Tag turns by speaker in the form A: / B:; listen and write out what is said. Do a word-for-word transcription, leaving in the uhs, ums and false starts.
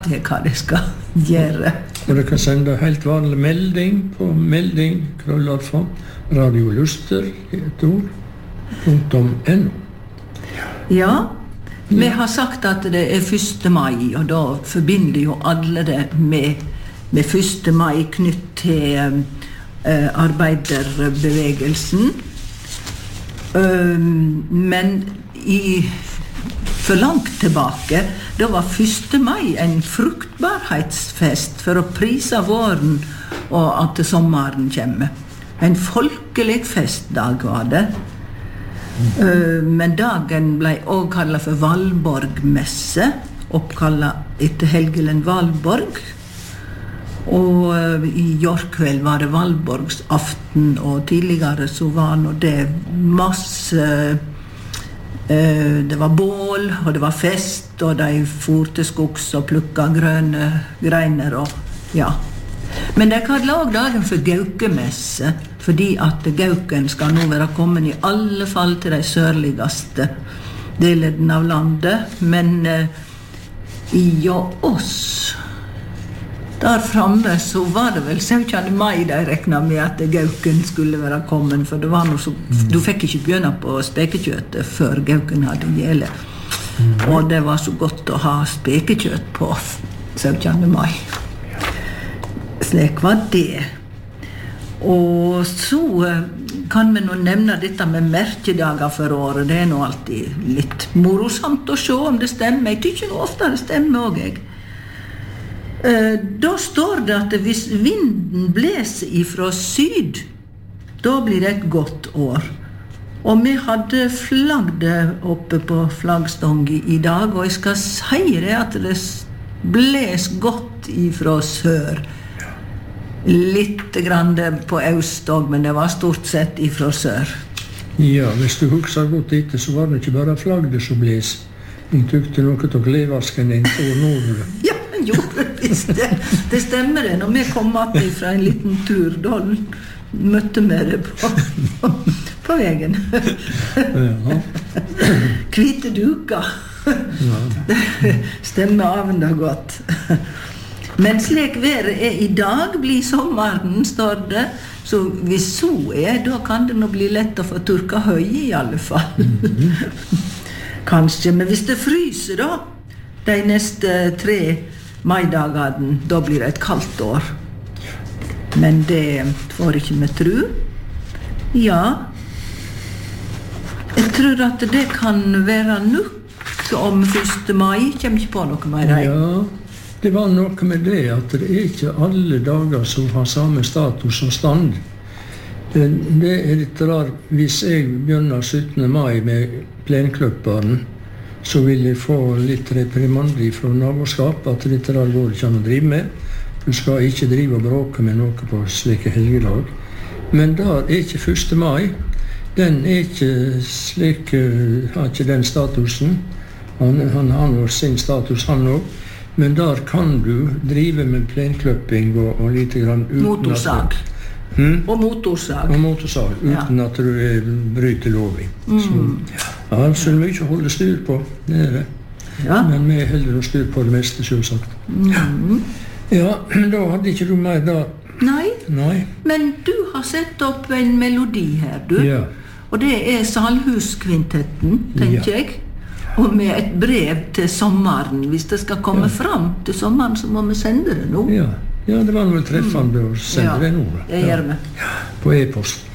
A: til hva det skal gjøre.
B: Og du kan sende helt vanlig melding på melding, krøllalfa, radioluster, et ord, punktum N O.
A: Ja, vi har sagt at det er første mai, og da forbinder jo alle det med, med første mai knytt til uh, arbeiderbevegelsen. Uh, men i for langt tilbake, da var første mai en fruktbarhetsfest for å prise våren og at sommeren kommer. En folkelig festdag var det. Uh, men dagen ble også kallet for Valborgmesse, oppkallet etter Helgelen Valborg. Og uh, i Jorkveld var det Valborgsaften, og tidligere så var nå det masse... Uh, det var bål, og det var fest, og de for til skogs og plukka grønne greiner, og ja. Men de kallet også dagen for Gaukemesse, fordi at Gauken skal nå være kommet i alle fall til de sørligste delene av landet. Men uh, i oss, der framme, så var det vel syvende mai de regnet med at Gauken skulle være kommet, for det var noe så, du fikk ikke begynne på spekekjøttet før Gauken hadde gjele. Mm. Og det var så godt å ha spekekjøtt på syvende mai. Slik var det. Og så kan vi nå nevne dette med merkedager for året. Det er nå alltid litt morosamt å se om det stemmer. Jeg tykker nå ofte det stemmer også, jeg. Da står det at hvis vinden bleser ifra syd, da blir det et godt år. Og vi hadde flagget oppe på flaggstången i dag, og jeg skal si det at det bles godt ifra sør. Litt grann på øst også, men det var stort sett ifra sør.
B: Ja, hvis du husker godt etter, så var det ikke bare flagget som bles. Jeg tykte noe til klevasken inn på nord.
A: Ja, jo, det, det stemmer det. Når vi kom alltid fra en liten tur, da møtte vi det på, på, på veien. Ja. Hvite duker. Ja. Det stemmer av det godt. Men slik været er i dag, blir sommeren, står det. Så hvis så er, da kan det nå bli lett å få turka høye i alle fall. Mm-hmm. Kanskje, men hvis det fryser da, de neste tre maidagene, da blir det et kaldt år. Men det får ikke vi tro. Ja, jeg tror at det kan være nok om første mai. Jeg kommer ikke på noe mer.
B: Ja, det var noe med det at det er ikke alle dager som har samme status som stand. Det, det er litt rart. Hvis jeg begynner syttende mai med plenklubberen, så vil jeg få litt reprimandi fra naboskap at dette der går ikke an å drive med. Du skal ikke drive og bråke med noe på slike helgedag. Men der er ikke første mai. Den er ikke slik, har ikke den statusen. Han, han har nå sin status, han også. Men der kan du drive med plenklubbing og, og lite grann uten
A: motorsag.
B: At, hmm?
A: Og motorsag.
B: Og motorsag, uten ja. At du er, bryter loven. Mm. Så, ja, altså det er mye å holde styr på, det er det. Ja. Men vi holder å styr på det meste, selvsagt. Mm. Ja, da hadde ikke du mer da.
A: Nei.
B: Nei,
A: men du har sett opp en melodi her, du.
B: Ja.
A: Og det er Salhuskvintetten, tenker
B: ja.
A: jeg. Og med et brev til sommeren. Hvis det skal komme ja. Fram til sommeren, så må vi sende det nå.
B: Ja, ja det var noe treffende mm. å sende
A: ja,
B: det nå.
A: det gjør vi.
B: Ja, på e-post.